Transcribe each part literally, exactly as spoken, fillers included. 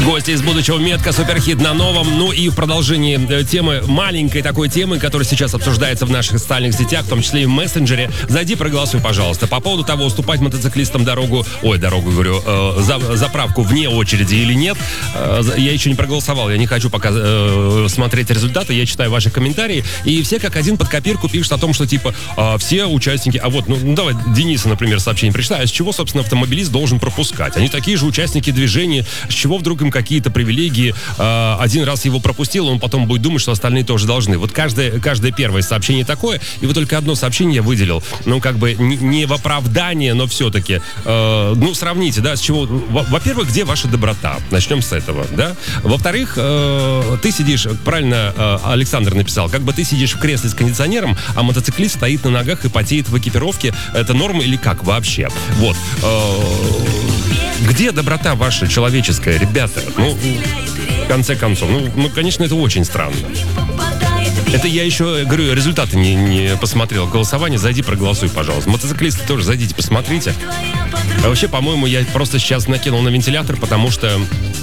Гости из будущего метка, суперхит на новом. Ну и в продолжении темы, маленькой такой темы, которая сейчас обсуждается в наших социальных сетях, в том числе и в мессенджере. Зайди, проголосуй, пожалуйста. По поводу того, уступать мотоциклистам дорогу, ой, дорогу, говорю, э, за, заправку вне очереди или нет. Э, я еще не проголосовал, я не хочу пока э, смотреть результаты, я читаю ваши комментарии. И все как один под копирку пишут о том, что типа э, все участники, а вот, ну, ну давай, Дениса, например, сообщение прочитаю, а с чего, собственно, автомобилист должен пропускать? Они такие же участники движения, с чего вдруг им какие-то привилегии, э, один раз его пропустил, он потом будет думать, что остальные тоже должны. Вот каждое, каждое первое сообщение такое, и вот только одно сообщение я выделил, ну, как бы не, не в оправдание, но все-таки, э, ну, сравните, да, с чего, во-первых, где ваша доброта? Начнем с этого, да? Во-вторых, э, ты сидишь, правильно э, Александр написал, как бы ты сидишь в кресле с кондиционером, а мотоциклист стоит на ногах и потеет в экипировке, это норма или как вообще? Вот. Э, где доброта ваша человеческая, ребята? Ну, в конце концов, ну, ну, конечно, это очень странно. Это я еще, говорю, результаты не, не посмотрел. Голосование, зайди, проголосуй, пожалуйста. Мотоциклисты тоже зайдите, посмотрите. А вообще, по-моему, я просто сейчас накинул на вентилятор, потому что...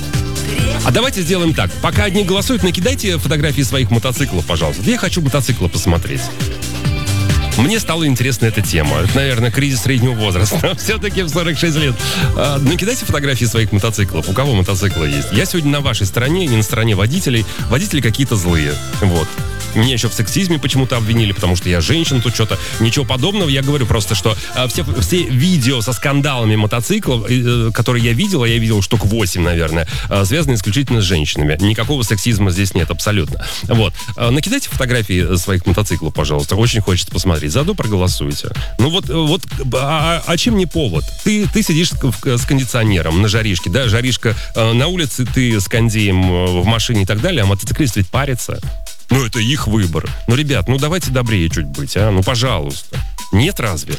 А давайте сделаем так. Пока одни голосуют, накидайте фотографии своих мотоциклов, пожалуйста. Я хочу мотоциклы посмотреть. Мне стала интересна эта тема. Это, наверное, кризис среднего возраста. Все-таки в сорок шесть лет. А, накидайте фотографии своих мотоциклов. У кого мотоциклы есть? Я сегодня на вашей стороне, не на стороне водителей. Водители какие-то злые. Вот. Меня еще в сексизме почему-то обвинили, потому что я женщина, тут что-то. Ничего подобного. Я говорю просто, что а, все, все видео со скандалами мотоциклов, э, которые я видел, а я видел штук восемь, наверное, э, связаны исключительно с женщинами. Никакого сексизма здесь нет, абсолютно. Вот. Э, накидайте фотографии своих мотоциклов, пожалуйста. Очень хочется посмотреть. Заодно проголосуйте. Ну вот, вот а, а чем не повод? Ты, ты сидишь в, с кондиционером на жаришке, да, жаришка э, на улице, ты с кондеем э, в машине и так далее, а мотоциклист ведь парится. Ну, это их выбор. Ну, ребят, ну давайте добрее чуть быть, а? Ну, пожалуйста. Нет разве?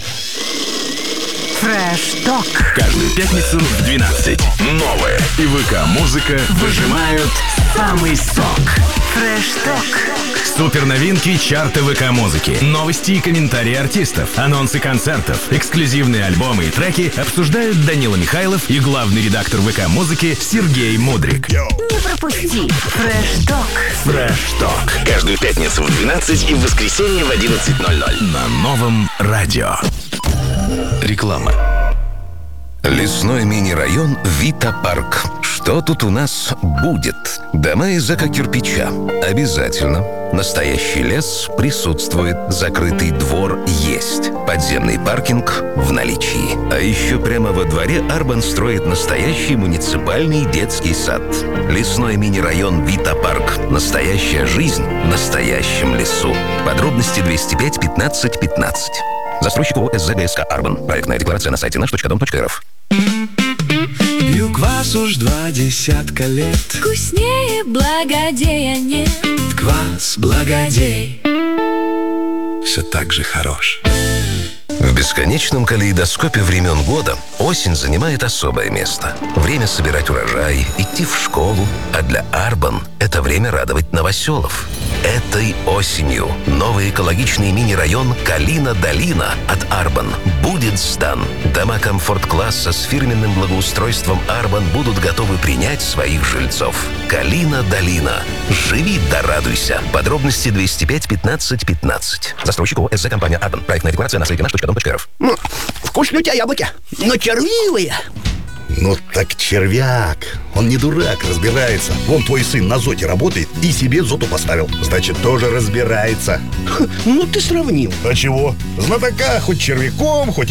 Фреш-ток. Каждую пятницу в двенадцать. Новая и ВК-музыка выжимают самый сок. Фреш-ток. Супер новинки чарта ВК-музыки. Новости и комментарии артистов. Анонсы концертов. Эксклюзивные альбомы и треки обсуждают Данила Михайлов и главный редактор ВК-музыки Сергей Мудрик. Не пропусти. Фреш-ток. Фреш-ток. Каждую пятницу в двенадцать и в воскресенье в одиннадцать ноль ноль. На новом радио. Реклама. Лесной мини-район Вита-парк. Что тут у нас будет? Дома из эко-кирпича. Обязательно. Настоящий лес присутствует. Закрытый двор есть. Подземный паркинг в наличии. А еще прямо во дворе Арбан строит настоящий муниципальный детский сад. Лесной мини-район Вита-парк. Настоящая жизнь в настоящем лесу. Подробности двести пять пятнадцать пятнадцать. Застройщик ООО СЗГСК «Арбан». Проектная декларация на сайте наш точка дом точка рф. Пью квас уж два десятка лет. Вкуснее благодея нет. Квас Благодей все так же хорош. В бесконечном калейдоскопе времен года осень занимает особое место. Время собирать урожай, идти в школу. А для Арбан это время радовать новоселов. Этой осенью новый экологичный мини-район Калина-Долина от Арбан будет сдан. Дома комфорт-класса с фирменным благоустройством Арбан будут готовы принять своих жильцов. Калина-Долина. Живи да радуйся. Подробности двести пять пятнадцать пятнадцать. Застройщик ООО СЗ компания Арбан. Проектная декларация на сайте наш точка дом точка рф. Ну, вкусные у тебя яблоки, но червивые. Ну так червяк, он не дурак, разбирается. Вон твой сын на зоте работает и себе зоту поставил. Значит, тоже разбирается. Ну ты сравнил. А чего? Знатока хоть червяком, хоть